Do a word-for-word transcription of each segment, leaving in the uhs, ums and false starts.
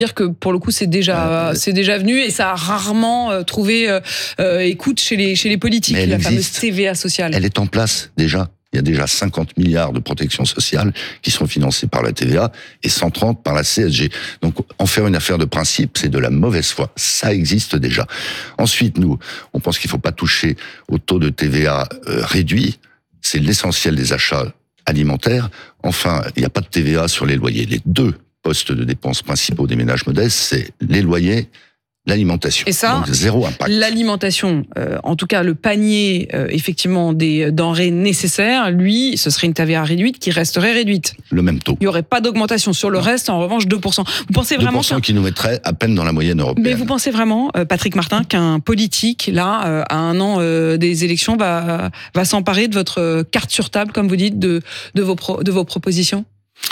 dire que pour le coup c'est déjà euh, c'est déjà venu et ça a rarement euh, trouvé euh, euh, écoute chez les chez les politiques, la existe. fameuse T V A sociale. Elle est en place déjà. Il y a déjà cinquante milliards de protection sociale qui sont financés par la T V A et cent trente par la C S G. Donc en faire une affaire de principe, c'est de la mauvaise foi. Ça existe déjà. Ensuite, nous, on pense qu'il ne faut pas toucher au taux de T V A euh, réduit. C'est l'essentiel des achats alimentaires. Enfin, il n'y a pas de T V A sur les loyers. Les deux postes de dépenses principaux des ménages modestes, c'est les loyers, l'alimentation. Et ça, donc zéro impact. L'alimentation, euh, en tout cas le panier euh, effectivement des denrées nécessaires, lui, ce serait une T V A réduite qui resterait réduite. Le même taux. Il n'y aurait pas d'augmentation. Sur le non. reste, en revanche, deux pour cent. Vous pensez vraiment deux pour cent qui nous mettrait à peine dans la moyenne européenne. Mais vous pensez vraiment, euh, Patrick Martin, qu'un politique, là, euh, à un an euh, des élections, va, va s'emparer de votre carte sur table, comme vous dites, de, de, vos, pro, de vos propositions ?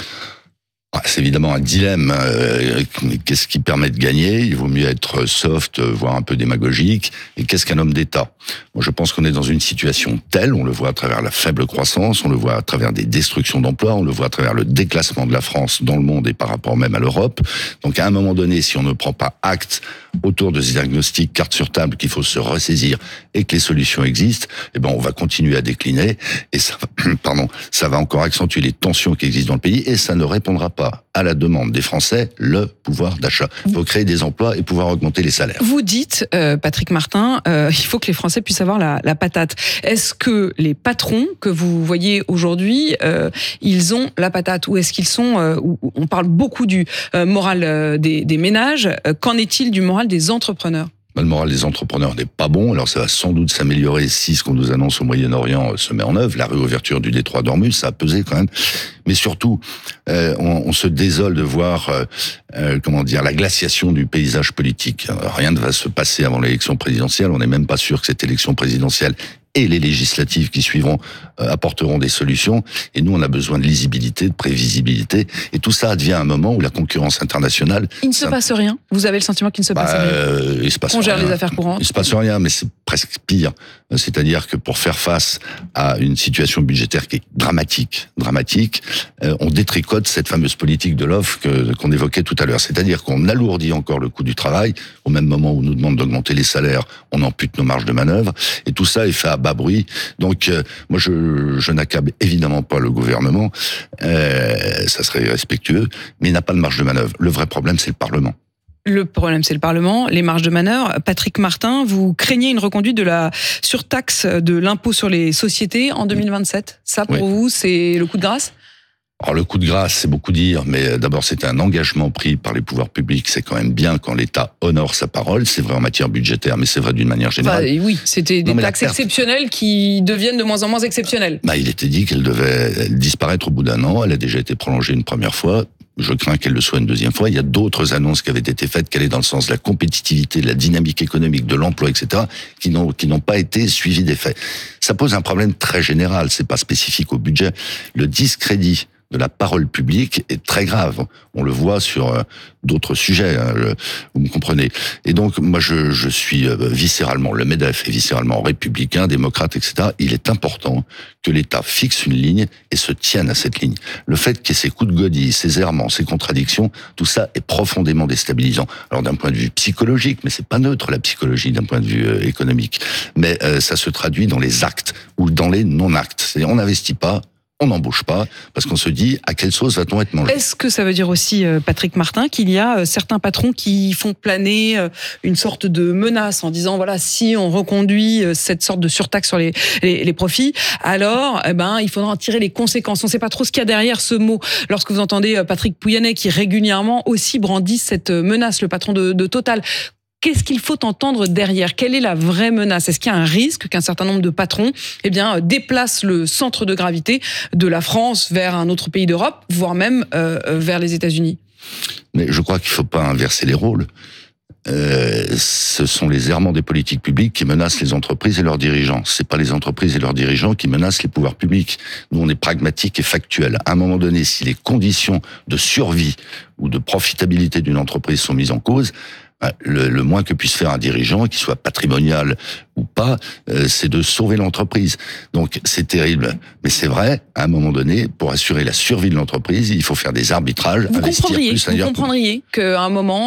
C'est évidemment un dilemme. Qu'est-ce qui permet de gagner ? Il vaut mieux être soft, voire un peu démagogique. Et qu'est-ce qu'un homme d'État ? Bon, je pense qu'on est dans une situation telle, on le voit à travers la faible croissance, on le voit à travers des destructions d'emplois, on le voit à travers le déclassement de la France dans le monde et par rapport même à l'Europe. Donc à un moment donné, si on ne prend pas acte autour de ce diagnostic, carte sur table, qu'il faut se ressaisir et que les solutions existent, eh ben on va continuer à décliner et ça, pardon, ça va encore accentuer les tensions qui existent dans le pays et ça ne répondra pas à la demande des Français, le pouvoir d'achat. Il faut créer des emplois et pouvoir augmenter les salaires. Vous dites, euh, Patrick Martin, euh, il faut que les Français puissent avoir la, la patate. Est-ce que les patrons que vous voyez aujourd'hui, euh, ils ont la patate ou est-ce qu'ils sont, euh, on parle beaucoup du euh, moral euh, des, des ménages, euh, qu'en est-il du moral des entrepreneurs ? Le moral des entrepreneurs n'est pas bon, alors ça va sans doute s'améliorer si ce qu'on nous annonce au Moyen-Orient se met en œuvre. La réouverture du détroit d'Ormuz, ça a pesé quand même. Mais surtout, euh, on, on se désole de voir, euh, euh, comment dire, la glaciation du paysage politique. Alors, rien ne va se passer avant l'élection présidentielle. On n'est même pas sûr que cette élection présidentielle et les législatives qui suivront euh, apporteront des solutions. Et nous, on a besoin de lisibilité, de prévisibilité. Et tout ça advient à un moment où la concurrence internationale... Il ne se passe rien. Vous avez le sentiment qu'il ne se passe bah, rien. Euh, il se passe On gère rien. les affaires courantes. Il se passe rien, mais c'est presque pire. C'est-à-dire que pour faire face à une situation budgétaire qui est dramatique, dramatique, euh, on détricote cette fameuse politique de l'offre que, qu'on évoquait tout à l'heure. C'est-à-dire qu'on alourdit encore le coût du travail. Au même moment où on nous demande d'augmenter les salaires, on ampute nos marges de manœuvre. Et tout ça est fait à bas bruit. Donc, euh, moi, je, je n'accable évidemment pas le gouvernement. Euh, ça serait irrespectueux. Mais il n'a pas de marge de manœuvre. Le vrai problème, c'est le Parlement. Le problème, c'est le Parlement, les marges de manœuvre. Patrick Martin, vous craignez une reconduite de la surtaxe de l'impôt sur les sociétés en deux mille vingt-sept. Ça, pour oui. vous, c'est le coup de grâce ? Alors le coup de grâce, c'est beaucoup dire, mais d'abord c'est un engagement pris par les pouvoirs publics. C'est quand même bien quand l'État honore sa parole. C'est vrai en matière budgétaire, mais c'est vrai d'une manière générale. Enfin, oui, c'était des non, taxes exceptionnelles qui deviennent de moins en moins exceptionnelles. Bah, il était dit qu'elle devait disparaître au bout d'un an. Elle a déjà été prolongée une première fois. Je crains qu'elle le soit une deuxième fois. Il y a d'autres annonces qui avaient été faites, qu'elle est dans le sens de la compétitivité, de la dynamique économique, de l'emploi, et cetera, qui n'ont, qui n'ont pas été suivies des faits. Ça pose un problème très général. C'est pas spécifique au budget. Le discrédit de la parole publique est très grave. On le voit sur euh, d'autres sujets, hein, le, vous me comprenez. Et donc, moi, je, je suis euh, viscéralement, le MEDEF est viscéralement républicain, démocrate, et cetera. Il est important que l'État fixe une ligne et se tienne à cette ligne. Le fait qu'il y ait ces coups de godille, ces errements, ces contradictions, tout ça est profondément déstabilisant. Alors, d'un point de vue psychologique, mais c'est pas neutre, la psychologie, d'un point de vue euh, économique. Mais euh, ça se traduit dans les actes ou dans les non-actes. C'est-à-dire, on n'investit pas, on n'embauche pas, parce qu'on se dit à quelle sauce va-t-on être mangé. Est-ce que ça veut dire aussi, Patrick Martin, qu'il y a certains patrons qui font planer une sorte de menace en disant, voilà, si on reconduit cette sorte de surtaxe sur les, les, les profits, alors eh ben, il faudra en tirer les conséquences. On ne sait pas trop ce qu'il y a derrière ce mot. Lorsque vous entendez Patrick Pouyanné qui régulièrement aussi brandit cette menace, le patron de, de Total, qu'est-ce qu'il faut entendre derrière ? Quelle est la vraie menace ? Est-ce qu'il y a un risque qu'un certain nombre de patrons eh bien, déplacent le centre de gravité de la France vers un autre pays d'Europe, voire même euh, vers les États-Unis ? Mais je crois qu'il ne faut pas inverser les rôles. Euh, ce sont les errements des politiques publiques qui menacent les entreprises et leurs dirigeants. C'est pas les entreprises et leurs dirigeants qui menacent les pouvoirs publics. Nous, on est pragmatique et factuel. À un moment donné, si les conditions de survie ou de profitabilité d'une entreprise sont mises en cause, Le, le moins que puisse faire un dirigeant, qu'il soit patrimonial ou pas, euh, c'est de sauver l'entreprise. Donc c'est terrible, mais c'est vrai, à un moment donné, pour assurer la survie de l'entreprise, il faut faire des arbitrages, vous investir plus ailleurs. Vous comprendriez qu'à un moment,